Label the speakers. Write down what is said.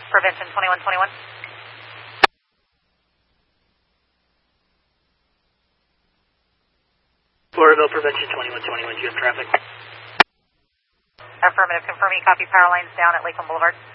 Speaker 1: Prevention 2121.
Speaker 2: Floresville Prevention 2121, do you have traffic?
Speaker 1: Affirmative, confirming, copy, power lines down at Lakeland Boulevard.